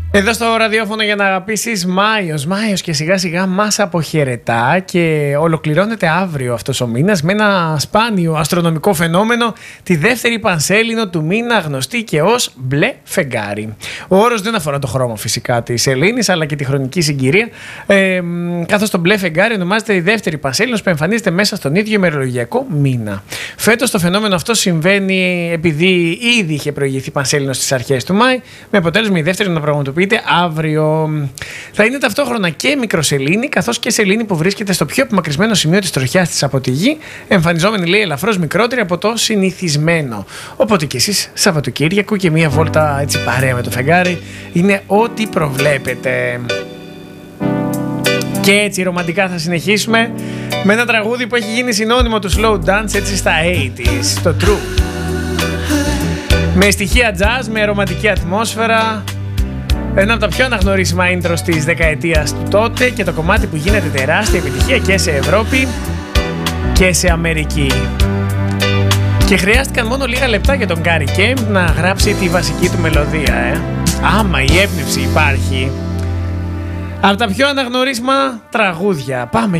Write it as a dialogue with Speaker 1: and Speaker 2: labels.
Speaker 1: Εδώ στο ραδιόφωνο για να αγαπήσεις Μάιος και σιγά σιγά μας αποχαιρετά και ολοκληρώνεται αύριο αυτός ο μήνας με ένα σπάνιο αστρονομικό φαινόμενο, τη δεύτερη πανσέλινο του μήνα, γνωστή και ως μπλε φεγγάρι. Ο όρος δεν αφορά το χρώμα φυσικά της σελήνης αλλά και τη χρονική συγκυρία, καθώς το μπλε φεγγάρι ονομάζεται η δεύτερη πανσέλινος που εμφανίζεται μέσα στον ίδιο ημερολογιακό μήνα. Φέτος το φαινόμενο αυτό συμβαίνει επειδή ήδη είχε προηγηθεί πανσέλινος στις αρχές του Μάη, με αποτέλεσμα η δεύτερη να πραγματοποιείται αύριο. Θα είναι ταυτόχρονα και μικροσελήνη, καθώς και σελήνη που βρίσκεται στο πιο απομακρυσμένο σημείο της τροχιάς της από τη Γη, εμφανιζόμενη λέει ελαφρώς μικρότερη από το συνηθισμένο. Οπότε και εσείς Σαββατοκύριακο και μία βόλτα έτσι παρέα με το φεγγάρι είναι ό,τι προβλέπετε. Και έτσι ρομαντικά θα συνεχίσουμε με ένα τραγούδι που έχει γίνει συνώνυμο του slow dance έτσι στα 80s, το True. Με στοιχεία jazz, με ρομαντική ατμόσφαιρα. Ένα από τα πιο αναγνωρίσιμα intros της δεκαετίας του τότε και το κομμάτι που γίνεται τεράστια επιτυχία και σε Ευρώπη και σε Αμερική. Και χρειάστηκαν μόνο λίγα λεπτά για τον Gary Kemp να γράψει τη βασική του μελωδία. Άμα η έμπνευση υπάρχει. Από τα πιο αναγνωρίσιμα τραγούδια. Πάμε